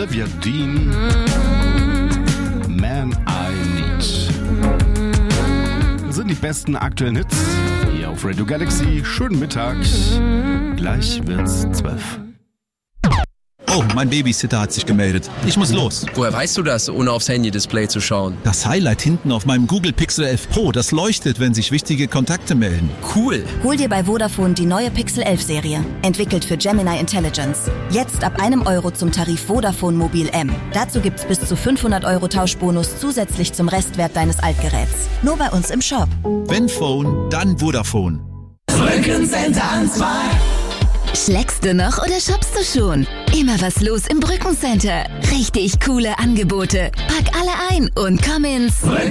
Olivia Dean. Man I Need. Das sind die besten aktuellen Hits hier auf Radio Galaxy. Schönen Mittag. Gleich wird's 12. Oh, mein Babysitter hat sich gemeldet. Ich muss los. Woher weißt du das, ohne aufs Handy-Display zu schauen? Das Highlight hinten auf meinem Google Pixel 11 Pro, das leuchtet, wenn sich wichtige Kontakte melden. Cool. Hol dir bei Vodafone die neue Pixel 11 Serie. Entwickelt für Gemini Intelligence. Jetzt ab €1 zum Tarif Vodafone Mobil M. Dazu gibt's bis zu 500 € Tauschbonus zusätzlich zum Restwert deines Altgeräts. Nur bei uns im Shop. Wenn Phone, dann Vodafone. Brückencenter an 2. Schlägst du noch oder shoppst du schon? Immer was los im Brückencenter. Richtig coole Angebote. Pack alle ein und komm ins Brückencenter.